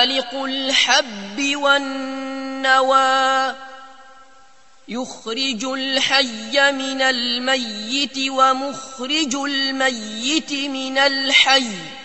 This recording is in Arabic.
فالق الحب والنوى يخرج الحي من الميت ومخرج الميت من الحي